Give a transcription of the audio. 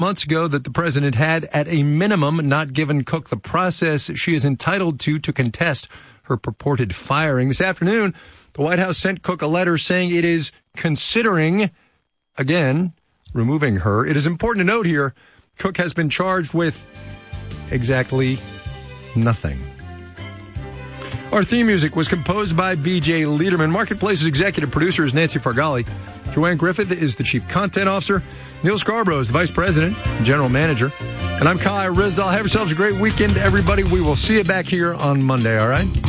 months ago that the president had, at a minimum, not given Cook the process she is entitled to contest her purported firing. This afternoon, the White House sent Cook a letter saying it is considering, again, removing her. It is important to note here, Cook has been charged with exactly nothing. Our theme music was composed by B.J. Liederman. Marketplace's executive producer is Nancy Fargali. Joanne Griffith is the chief content officer. Neil Scarborough is the vice president and general manager. And I'm Kai Rizdal. Have yourselves a great weekend, everybody. We will see you back here on Monday, all right?